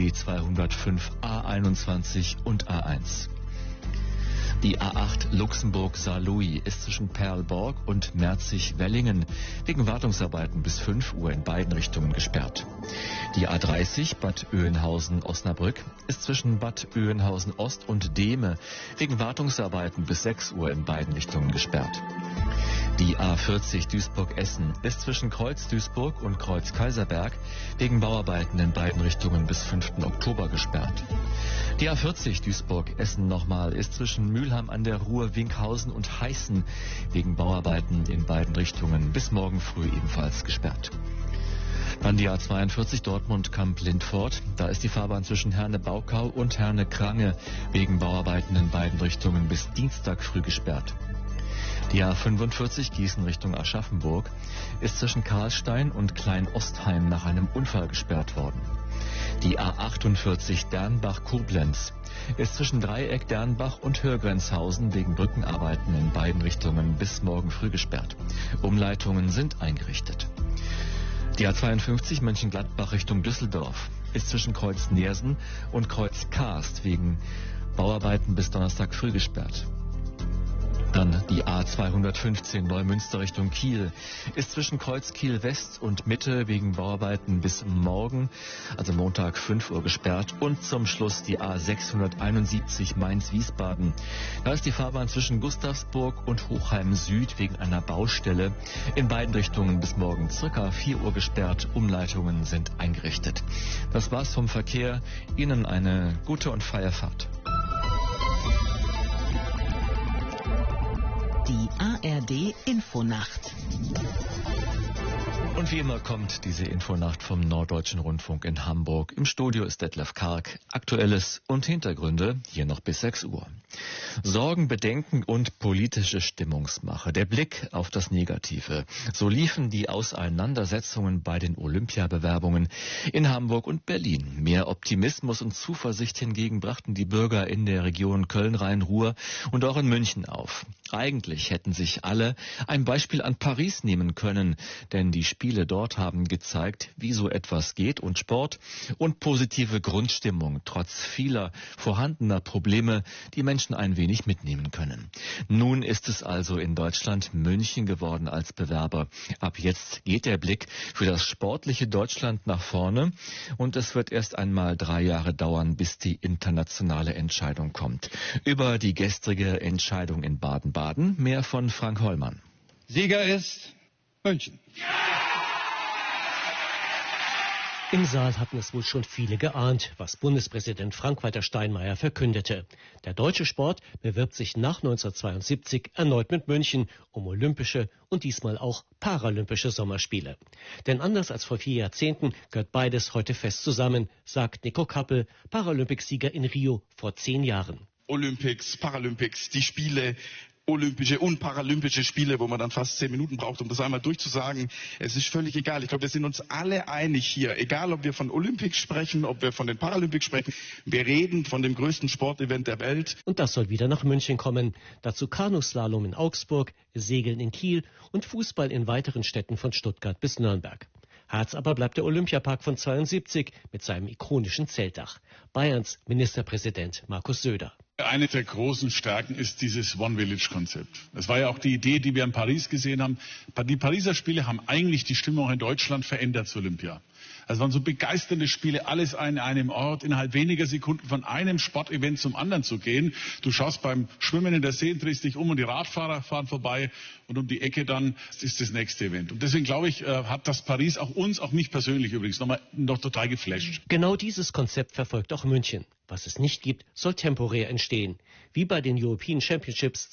B205, A21 und A1. Die A8 Luxemburg-Saarlouis ist zwischen Perlborg und Merzig-Wellingen wegen Wartungsarbeiten bis 5 Uhr in beiden Richtungen gesperrt. Die A30 Bad Oeynhausen-Osnabrück ist zwischen Bad Oeynhausen-Ost und Dehme wegen Wartungsarbeiten bis 6 Uhr in beiden Richtungen gesperrt. Die A40 Duisburg-Essen ist zwischen Kreuz Duisburg und Kreuz Kaiserberg wegen Bauarbeiten in beiden Richtungen bis 5. Oktober gesperrt. Die A40 Duisburg-Essen nochmal ist zwischen Mülheim an der Ruhr, Winkhausen und Heißen wegen Bauarbeiten in beiden Richtungen bis morgen früh ebenfalls gesperrt. Dann die A42 Dortmund-Kamp-Lindfort. Da ist die Fahrbahn zwischen Herne-Baukau und Herne-Krange wegen Bauarbeiten in beiden Richtungen bis Dienstag früh gesperrt. Die A45 Gießen Richtung Aschaffenburg ist zwischen Karlstein und Klein-Ostheim nach einem Unfall gesperrt worden. Die A48 Dernbach-Koblenz ist zwischen Dreieck Dernbach und Hörgrenzhausen wegen Brückenarbeiten in beiden Richtungen bis morgen früh gesperrt. Umleitungen sind eingerichtet. Die A52 Mönchengladbach Richtung Düsseldorf ist zwischen Kreuz Neersen und Kreuz Karst wegen Bauarbeiten bis Donnerstag früh gesperrt. Dann die A215 Neumünster Richtung Kiel ist zwischen Kreuz Kiel West und Mitte wegen Bauarbeiten bis morgen, also Montag 5 Uhr gesperrt. Und zum Schluss die A671 Mainz-Wiesbaden. Da ist die Fahrbahn zwischen Gustavsburg und Hochheim Süd wegen einer Baustelle in beiden Richtungen bis morgen circa 4 Uhr gesperrt. Umleitungen sind eingerichtet. Das war's vom Verkehr. Ihnen eine gute und freie Fahrt. Die ARD Infonacht. Und wie immer kommt diese Infonacht vom Norddeutschen Rundfunk in Hamburg. Im Studio ist Detlef Karg. Aktuelles und Hintergründe hier noch bis 6 Uhr. Sorgen, Bedenken und politische Stimmungsmache. Der Blick auf das Negative. So liefen die Auseinandersetzungen bei den Olympiabewerbungen in Hamburg und Berlin. Mehr Optimismus und Zuversicht hingegen brachten die Bürger in der Region Köln-Rhein-Ruhr und auch in München auf. Eigentlich hätten sich alle ein Beispiel an Paris nehmen können, denn die Spiele dort haben gezeigt, wie so etwas geht und Sport und positive Grundstimmung trotz vieler vorhandener Probleme die Menschen ein wenig mitnehmen können. Nun ist es also in Deutschland München geworden als Bewerber. Ab jetzt geht der Blick für das sportliche Deutschland nach vorne und es wird erst einmal 3 Jahre dauern, bis die internationale Entscheidung kommt. Über die gestrige Entscheidung in Baden-Baden mehr von Frank Hollmann. Sieger ist München. Im Saal hatten es wohl schon viele geahnt, was Bundespräsident Frank-Walter Steinmeier verkündete. Der deutsche Sport bewirbt sich nach 1972 erneut mit München um olympische und diesmal auch paralympische Sommerspiele. Denn anders als vor 4 Jahrzehnten gehört beides heute fest zusammen, sagt Nico Kappel, Paralympicsieger in Rio vor 10 Jahren. Olympics, Paralympics, die Spiele, olympische und paralympische Spiele, wo man dann fast 10 Minuten braucht, um das einmal durchzusagen. Es ist völlig egal. Ich glaube, wir sind uns alle einig hier. Egal, ob wir von Olympics sprechen, ob wir von den Paralympics sprechen. Wir reden von dem größten Sportevent der Welt. Und das soll wieder nach München kommen. Dazu Kanuslalom in Augsburg, Segeln in Kiel und Fußball in weiteren Städten von Stuttgart bis Nürnberg. Herz aber bleibt der Olympiapark von 72 mit seinem ikonischen Zeltdach. Bayerns Ministerpräsident Markus Söder. Eine der großen Stärken ist dieses One-Village-Konzept. Das war ja auch die Idee, die wir in Paris gesehen haben. Die Pariser Spiele haben eigentlich die Stimmung in Deutschland verändert zu Olympia. Also waren so begeisternde Spiele, alles an einem Ort, innerhalb weniger Sekunden von einem Sportevent zum anderen zu gehen. Du schaust beim Schwimmen in der See, drehst dich um und die Radfahrer fahren vorbei und um die Ecke dann ist das nächste Event. Und deswegen glaube ich, hat das Paris auch uns, auch mich persönlich übrigens, noch total geflasht. Genau dieses Konzept verfolgt auch München. Was es nicht gibt, soll temporär entstehen. Wie bei den European Championships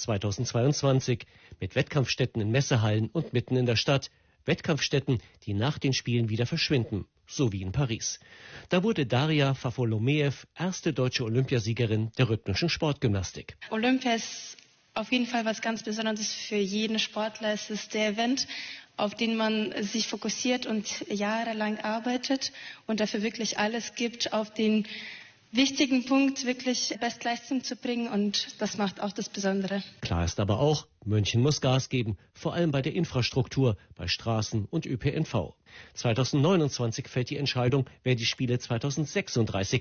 2022 mit Wettkampfstätten in Messehallen und mitten in der Stadt. Wettkampfstätten, die nach den Spielen wieder verschwinden, so wie in Paris. Da wurde Daria Fafolomeev erste deutsche Olympiasiegerin der rhythmischen Sportgymnastik. Olympia ist auf jeden Fall was ganz Besonderes für jeden Sportler. Es ist der Event, auf den man sich fokussiert und jahrelang arbeitet und dafür wirklich alles gibt, auf den wichtigen Punkt wirklich Bestleistung zu bringen, und das macht auch das Besondere. Klar ist aber auch, München muss Gas geben, vor allem bei der Infrastruktur, bei Straßen und ÖPNV. 2029 fällt die Entscheidung, wer die Spiele 2036